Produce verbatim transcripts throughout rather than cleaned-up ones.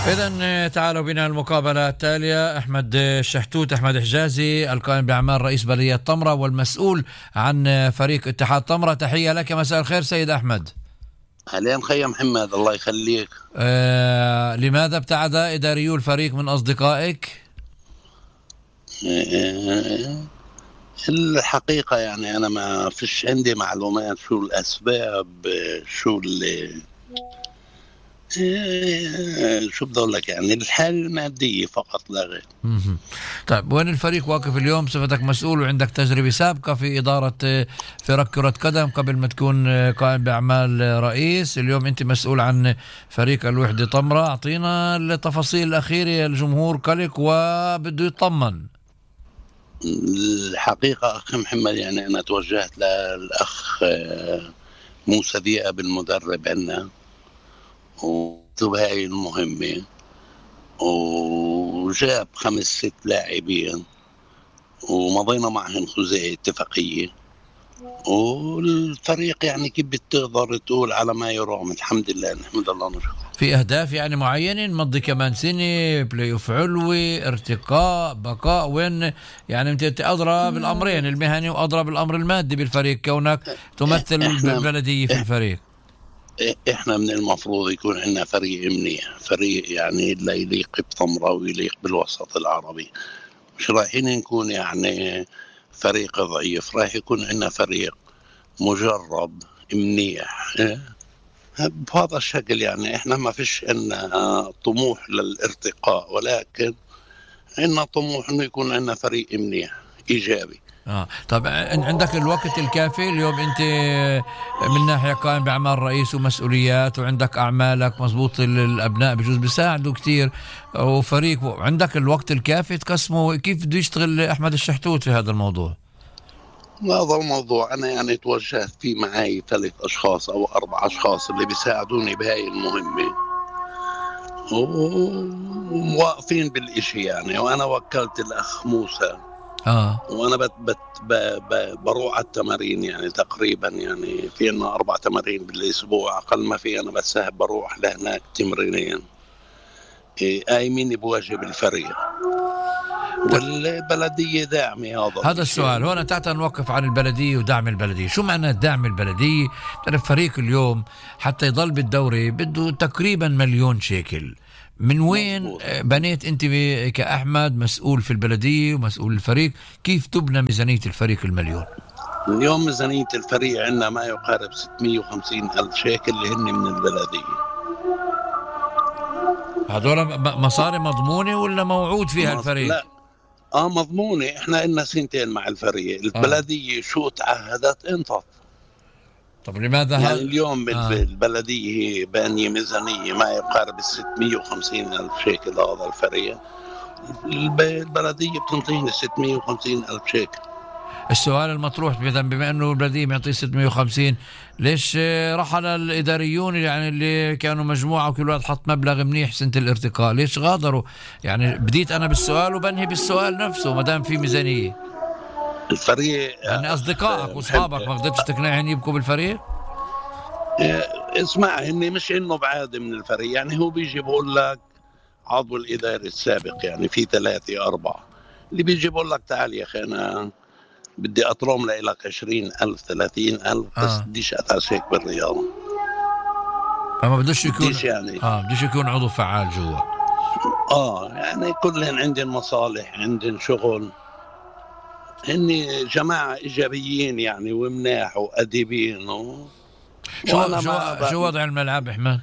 إذن تعالوا بنا المقابلة التالية. أحمد الشحتوت، أحمد حجازي، القائم بأعمال رئيس بلدية طمرة والمسؤول عن فريق اتحاد طمرة. تحية لك، مساء الخير سيد أحمد. أهلين خي محمد، الله يخليك. آه، لماذا ابتعد إداريو الفريق من أصدقائك؟ آه، الحقيقة يعني أنا ما فيش عندي معلومات شو الأسباب، شو اللي شو بدي أقول لك، يعني الحالة المادية فقط لا غير. طيب وين الفريق واقف اليوم؟ صفتك مسؤول وعندك تجربة سابقة في إدارة فرق كرة قدم قبل ما تكون قائم بأعمال رئيس. اليوم أنت مسؤول عن فريق الوحدة طمرة. أعطينا التفاصيل الأخيرة، الجمهور قلق وبده يطمن. الحقيقة أخي محمد، يعني أنا توجهت للأخ موسى دياب المدرب عنا وكتب هاي المهمة، وجاب خمس ست لاعبين ومضينا معهم خزائي اتفاقية، والفريق يعني كيف بتقدر تقول على ما يرام. الحمد لله، نحمد الله ونشكر. في أهداف يعني معينة نمضي كمان سنة، بلاي اوف علوي، ارتقاء، بقاء؟ وين يعني انت أضرب بالأمرين، المهني وأضرب الأمر المادي بالفريق، كونك تمثل البلدية في الفريق؟ احنا من المفروض يكون عندنا فريق منيح، فريق يعني لا يليق بطمرة ويليق بالوسط العربي. مش رايحين نكون يعني فريق ضعيف، رايح يكون عندنا فريق مجرب منيح بهذا الشكل. يعني احنا ما فيش عندنا طموح للارتقاء، ولكن عندنا طموح انه يكون عندنا فريق منيح ايجابي. اه طب عندك الوقت الكافي اليوم؟ انت من ناحيه قائم باعمال رئيس ومسؤوليات وعندك اعمالك مزبوط، الابناء بجوز بيساعدوا كتير وفريق، عندك الوقت الكافي تقسمه؟ كيف بده يشتغل احمد الشحتوت في هذا الموضوع؟ هذا الموضوع انا يعني توجهت فيه معي ثلاث اشخاص او اربع اشخاص اللي بيساعدوني بهاي المهمه وواقفين بالاشي يعني. وانا وكلت الاخ موسى اه وانا بت بت بروح على التمارين، يعني تقريبا يعني في لنا اربع تمارين بالاسبوع، اقل ما في انا بس بروح لهناك تمرينين قايمين بواجب الفريق. والبلديه داعمه. هذا هذا السؤال هون تعال نوقف عن البلديه ودعم البلديه. شو معنى دعم البلديه؟ تعرف فريق اليوم حتى يضل بالدوري بده تقريبا مليون شيكل. من وين مزبوط. بنيت انت كأحمد مسؤول في البلديه ومسؤول الفريق، كيف تبنى ميزانيه الفريق المليون؟ اليوم ميزانيه الفريق عندنا ما يقارب ستمية وخمسين ألف شيكل اللي هن من البلديه. هذول مصاري مضمونه ولا موعود فيها الفريق؟ لا اه مضمونه. احنا لنا سنتين مع الفريق. البلديه آه. شو تعهدت انطت. طب لماذا يعني هل... اليوم آه. البلديه هي بانيه ميزانيه ما يقارب ستمية وخمسين ألف شيكل هذا الفريق. البلديه بتنطيني ستمية وخمسين ألف شيكل. السؤال المطروح بما انه البلديه معطيه ستمية وخمسين، ليش رحل الاداريون يعني اللي كانوا مجموعه وكل واحد حط مبلغ منيح سنه الارتقاء؟ ليش غادروا؟ يعني بديت انا بالسؤال وبنهي بالسؤال نفسه. ما دام في ميزانيه الفريق يعني اصدقائك واصحابك ما قدرتش تقنعهم يبقوا بالفريق؟ اسمع، هني مش انه بعاد من الفريق، يعني هو بيجي بقول لك عضو الاداري السابق، يعني في ثلاثه اربعه اللي بيجي بقول لك تعال يا اخي انا بدي أطرم لك عشرين ألف ثلاثين ألف بس آه. بديش أتعس هيك بالرياضة. ما بدوش يكون يعني اه بدوش يكون عضو فعال جوا. اه يعني كلهم عندهم مصالح، عندهم شغل، هني جماعة إيجابيين يعني ومناح وأديبين و... شو شو, شو وضع الملعب أحمد؟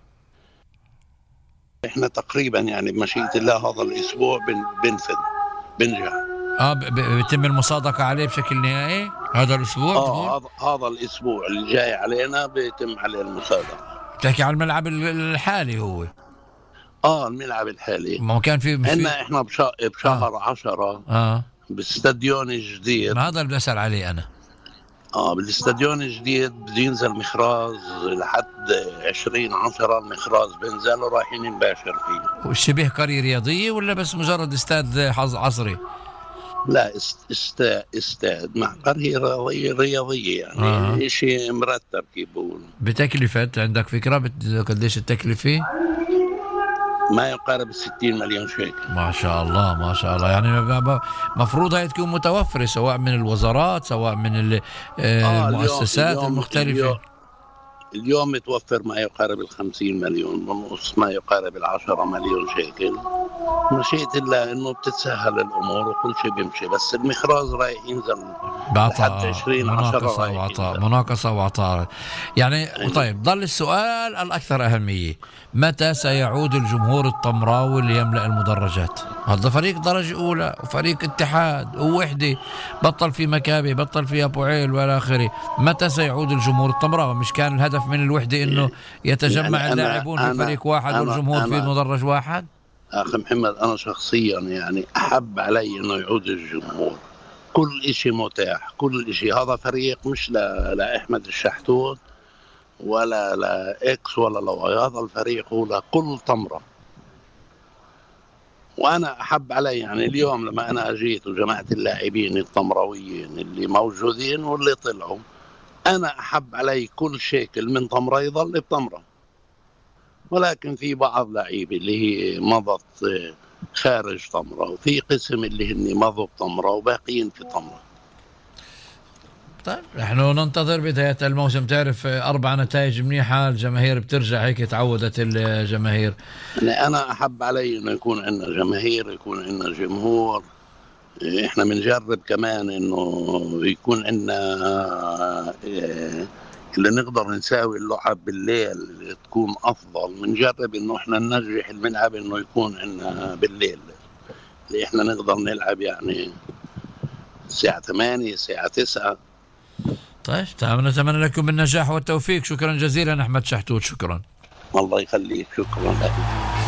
إحنا تقريبا يعني بمشيئة الله هذا الأسبوع بن... بنفذ بنجح. اه بيتم المصادقة عليه بشكل نهائي هذا الأسبوع؟ اه هذا هذا الأسبوع اللي جاي علينا بيتم عليه المصادقة. تحكي على الملعب الحالي هو؟ اه الملعب الحالي. ما كان في عندنا احنا بشهر, بشهر آه. عشرة اه باستاديون الجديد. ما هذا اللي بسأل عليه أنا. اه بالاستاديون الجديد بده ينزل مخراز لحد عشرين عشرة. المخراز بينزل ورايحين نباشر فيه. وشبه قرية رياضية ولا بس مجرد استاد حظ عصري؟ لا استاد استاد مع قرية رياضية رياضية يعني آه. شيء مرتب كيف بقول. بتكلفة عندك فكرة قديش التكلفة؟ ما يقارب الستين مليون شيكل. ما شاء الله ما شاء الله. يعني مفروض هي تكون متوفرة سواء من الوزارات سواء من المؤسسات آه المختلفة. اليوم, اليوم متوفر ما يقارب الخمسين مليون ونص، ما يقارب العشرة مليون شيكل. مشيئة الله انه بتتسهل الامور وكل شيء بيمشي، بس المخراج رايح ينزل لحد عشرين عشرة وعطاء مناقصة وعطاء يعني. طيب ضل السؤال الأكثر أهمية، متى سيعود الجمهور الطمراوي ليملأ المدرجات؟ هذا فريق درجة أولى وفريق اتحاد ووحدة، بطل في مكابي بطل في أبو عيل والى آخره. متى سيعود الجمهور الطمراوي؟ مش كان الهدف من الوحدة إنه يتجمع يعني اللاعبون في فريق واحد أنا والجمهور أنا في مدرج واحد؟ أخي محمد أنا شخصيا يعني أحب علي إنه يعود الجمهور، كل إشي متاح كل إشي. هذا فريق مش لأحمد الشحتوت ولا لإكس ولا لواي، هذا الفريق هو لكل طمرة. وأنا أحب علي يعني اليوم لما أنا أجيت وجمعت اللاعبين الطمراويين اللي موجودين واللي طلعوا، أنا أحب علي كل شيكل من طمرة يظل بطمرة. ولكن في بعض لعيبة اللي هي مضت خارج طمرة، وفي قسم اللي هن مضوا بطمرة وباقيين في طمرة. طيب نحن ننتظر بداية الموسم. تعرف أربع نتائج منيحة، الجماهير بترجع هيك، تعودت الجماهير. يعني أنا أحب علي إنه يكون عندنا جماهير، يكون عندنا جمهور. إحنا بنجرب كمان إنه يكون عندنا اللي نقدر نساوي اللعب بالليل تكون أفضل. بنجرب إنه إحنا ننجح الملعب إنه يكون عندنا بالليل، اللي إحنا نقدر نلعب يعني الساعة ثمانية الساعة تسعة. طيب تمام، نتمنى لكم النجاح والتوفيق. شكرا جزيلا أحمد شحتوت. شكرا. الله يخليك. شكرا لك.